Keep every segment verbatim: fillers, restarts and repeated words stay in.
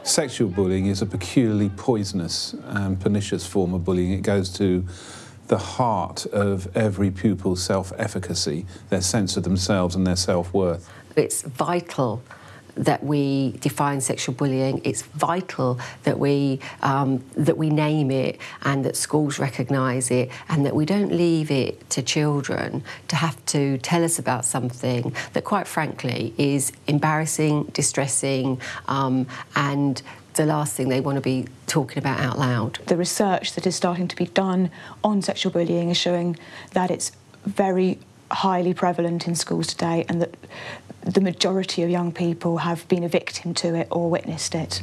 Sexual bullying is a peculiarly poisonous and pernicious form of bullying. It goes to the heart of every pupil's self-efficacy, their sense of themselves and their self-worth. It's vital that we define sexual bullying. It's vital that we um, that we name it and that schools recognise it, and that we don't leave it to children to have to tell us about something that, quite frankly, is embarrassing, distressing, um, and the last thing they want to be talking about out loud. The research that is starting to be done on sexual bullying is showing that it's very highly prevalent in schools today, and that the majority of young people have been a victim to it or witnessed it.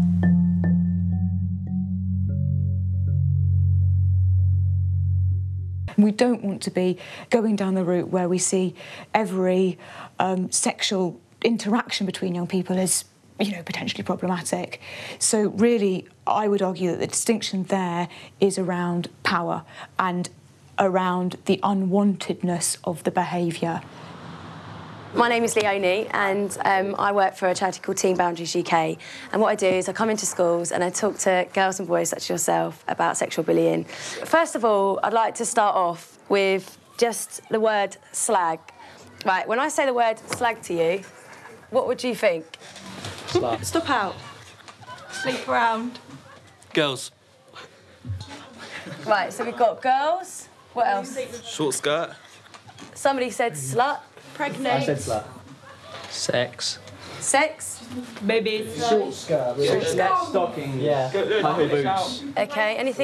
We don't want to be going down the route where we see every um, sexual interaction between young people as, you know, potentially problematic. So really, I would argue that the distinction there is around power and around the unwantedness of the behaviour. My name is Leonie, and um, I work for a charity called Teen Boundaries U K. And what I do is I come into schools and I talk to girls and boys such as yourself about sexual bullying. First of all, I'd like to start off with just the word slag. Right, when I say the word slag to you, what would you think? Slut. Stop out. Sleep around. Girls. Right, so we've got girls. What else? Short skirt. Somebody said slut. Pregnant. I said slut. Sex. Sex. Maybe. Short skirt. Short skirt. Stocking. Yeah. High heel boots. Okay, anything